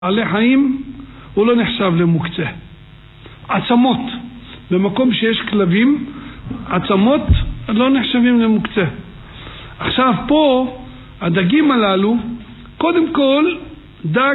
בעלי חיים הוא לא נחשב למוקצה. עצמות, במקום שיש כלבים, עצמות לא נחשבים למוקצה. עכשיו פה הדגים הללו, קודם כל דג,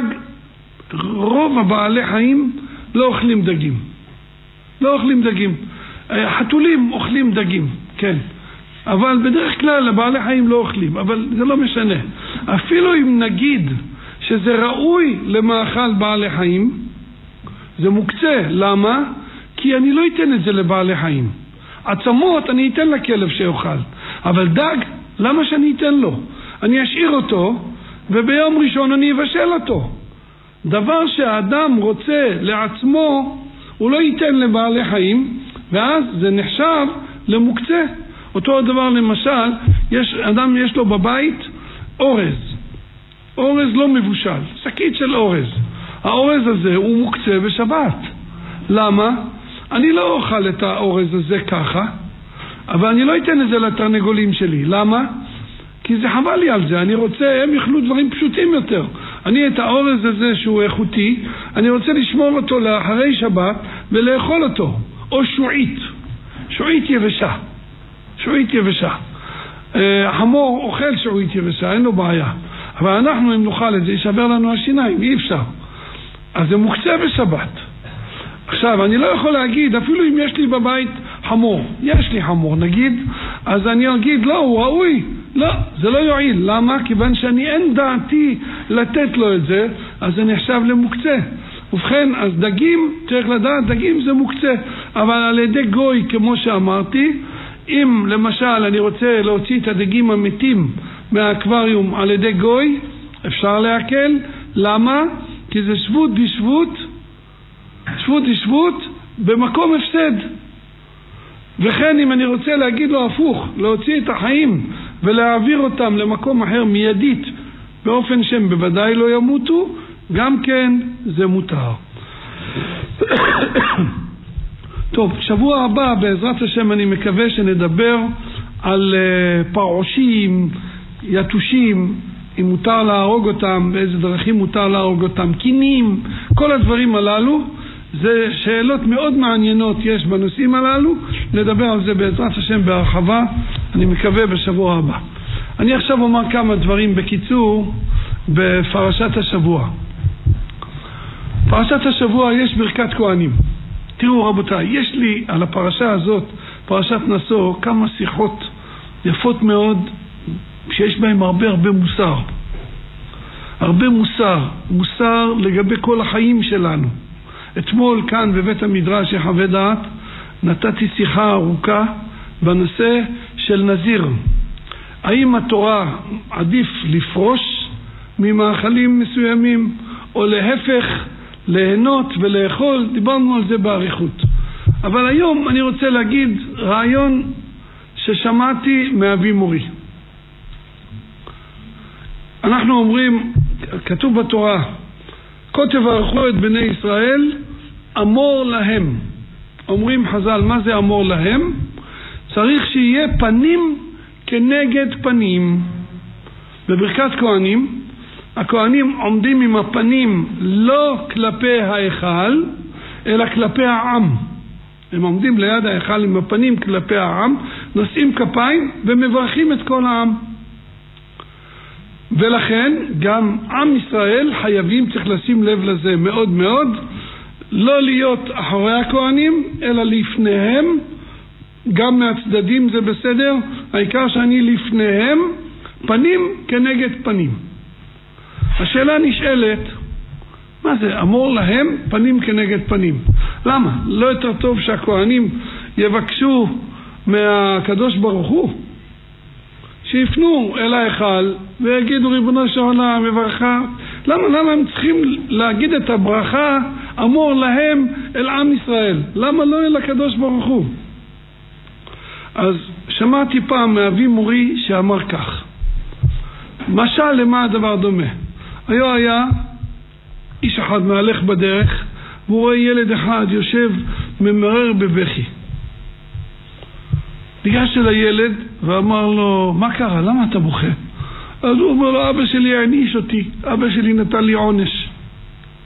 רוב הבעלי חיים לא אוכלים דגים, לא אוכלים דגים. חתולים אוכלים דגים, כן, אבל בדרך כלל הבעלי חיים לא אוכלים, אבל זה לא משנה. אפילו אם נגיד שזה ראוי למאכל בעלי חיים, זה מוקצה. למה? כי אני לא אתן את זה לבעלי חיים. עצמות אני אתן לכלב שיאכל, אבל דג, למה שאני אתן לו? אני אשאיר אותו וביום ראשון אני אבשל אותו. דבר שהאדם רוצה לעצמו הוא לא ייתן לבעלי חיים, ואז זה נחשב למוקצה. אותו הדבר, למשל, אדם יש לו בבית אורז, אורז לא מבושל, שקית של אורז. האורז הזה הוא מוקצה בשבת. למה? אני לא אוכל את האורז הזה ככה, אבל אני לא אתן את זה לתרנגולים שלי. למה? כי זה חבל לי על זה. אני רוצה, הם יאכלו דברים פשוטים יותר. אני את האורז הזה שהוא איכותי, אני רוצה לשמור אותו לאחרי שבת ולאכול אותו. או שועית, שועית יבשה, שועית יבשה. חמור אוכל שועית יבשה, אין לו בעיה. אבל אנחנו אם נאכל את זה ישבר לנו השיניים, אי אפשר. אז זה מוקצה בשבת. עכשיו אני לא יכול להגיד, אפילו אם יש לי בבית חמור, יש לי חמור נגיד, אז אני אגיד לא, הוא ראוי. לא, זה לא יועיל. למה? כיוון שאני אין דעתי לתת לו את זה, אז זה נחשב למוקצה. ובכן, אז דגים, צריך לדעת, דגים זה מוקצה, אבל על ידי גוי, כמו שאמרתי, אם למשל אני רוצה להוציא את הדגים המתים מהאקווריום על ידי גוי, אפשר להקל. למה? כי זה שבות בשבות, שבות בשבות במקום הפסד. וכן אם אני רוצה להגיד לו הפוך, להוציא את החיים ולהעביר אותם למקום אחר מיידית, באופן שהם בוודאי לא ימותו, גם כן זה מותר. טוב, שבוע הבא בעזרת השם אני מקווה שנדבר על פרעושים, יתושים, אם מותר להרוג אותם, באיזה דרכים מותר להרוג אותם, קינים, כל הדברים הללו. זה שאלות מאוד מעניינות יש בנושאים הללו, נדבר על זה בעזרת השם בהרחבה, אני מקווה בשבוע הבא. אני עכשיו אומר כמה דברים בקיצור בפרשת השבוע. פרשת השבוע יש ברכת כהנים. תראו רבותיי, יש לי על הפרשה הזאת, פרשת נשוא, כמה שיחות יפות מאוד שיש בהם הרבה מוסר. הרבה מוסר לגבי כל החיים שלנו. אתמול כאן בבית המדרש יחווה דעת נתתי שיחה ארוכה בנושא של נזיר. האם התורה עדיף לפרוש ממאכלים מסוימים או להפך ליהנות ולאכול? דיברנו על זה באריכות. אבל היום אני רוצה להגיד רעיון ששמעתי מאבי מורי. אנחנו אומרים, כתוב בתורה, כה תברכו את בני ישראל אמור להם. אומרים חז"ל, מה זה אמור להם? צריך שיהיה פנים כנגד פנים. בברכת כהנים, הכהנים עומדים עם הפנים לא כלפי ההיכל, אלא כלפי העם. הם עומדים ליד ההיכל עם הפנים כלפי העם, נושאים כפיים ומברכים את כל העם. ולכן גם עם ישראל חייבים, צריך לשים לב לזה מאוד מאוד, לא להיות אחרי הכהנים אלא לפניהם. גם מהצדדים זה בסדר, העיקר שאני לפניהם, פנים כנגד פנים. השאלה נשאלת, מה זה אמור להם פנים כנגד פנים? למה? לא יותר טוב שהכהנים יבקשו מהקדוש ברוך הוא שיפנו אל ההיכל ויגידו ריבונו של עולם מברכה? למה הם צריכים להגיד את הברכה אמור להם אל עם ישראל? למה לא אל הקדוש ברוך הוא? אז שמעתי פעם מאבי מורי שאמר כך, משל למה הדבר דומה? היה איש אחד מהלך בדרך והוא רואה ילד אחד יושב ממרר בבכי. ניגש אל הילד ואמר לו, מה קרה? למה אתה בוכה? אז הוא אומר לו, אבא שלי העניש אותי, אבא שלי נתן לי עונש.